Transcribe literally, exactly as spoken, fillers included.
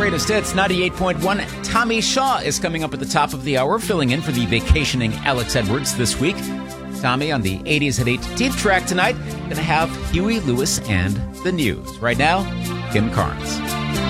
greatest hits, ninety-eight point one. Tommy Shaw is coming up at the top of the hour, filling in for the vacationing Alex Edwards this week. Tommy on the eighties at eighteenth track tonight. Going to have Huey Lewis and the News. Right now, Kim Carnes.